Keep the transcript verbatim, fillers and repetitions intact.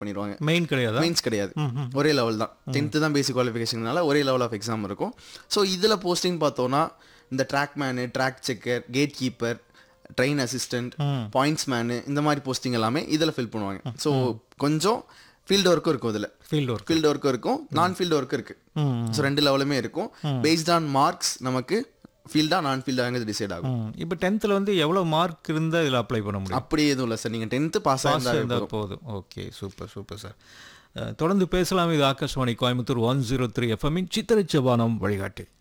பண்ணிடுவாங்க. மெயின் கிடையாது. மெயின்ஸ் கிடையாது, ஒரே லெவல் தான். டென்த்து தான் பேசிக் குவாலிஃபிகேஷனால ஒரே லெவல் ஆஃப் எக்ஸாம் இருக்கும். ஸோ இதில் போஸ்டிங் பார்த்தோன்னா இந்த track menu, track checker, gate keeper, train assistant, points menu, இந்த மாதிரி போஸ்டிங் எல்லாமே இதில் ஃபில் பண்ணுவாங்க. ஸோ கொஞ்சம் ஃபீல்டு ஒர்க்கும் இருக்கும். இதில் ஃபீல்டு ஒர்க் ஃபீல்டு ஒர்க்கும் இருக்கும், நான் ஃபீல்டு ஒர்க்கும் இருக்குது. ஸோ ரெண்டு லெவலுமே இருக்கும். பேஸ்ட் ஆன் மார்க்ஸ் நமக்கு ஃபீல்டா நான் ஃபீல்டாங்கிறது டிசைட் ஆகும். இப்போ டென்த்தில் வந்து எவ்வளோ மார்க் இருந்தால் இதில் அப்ளை பண்ண முடியும்? அப்படி எதுவும் இல்லை சார், நீங்கள் டென்த்து பாஸ் இருந்தால் போதும். Okay, super super sir. தொடர்ந்து பேசலாம். இது Akashvani Coimbatore one zero three எஃப்எம்மின் சித்திரை செவ்வானம் வழிகாட்டி.